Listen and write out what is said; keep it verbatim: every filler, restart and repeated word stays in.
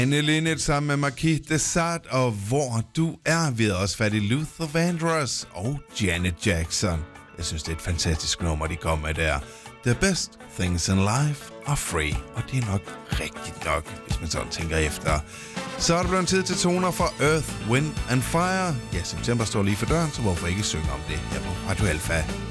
Anne Linnet sammen med Marquis de Sade og Hvor Du Er. Vi har også fat i Luther Vandross og Janet Jackson. Jeg synes, det er et fantastisk nummer, de kommer med der. The best things in life are free. Og det er nok rigtigt nok, hvis man sådan tænker efter. Så er det blevet tid til toner for Earth, Wind and Fire. Ja, september står lige for døren, så hvorfor ikke synge om det her på Radio Alpha.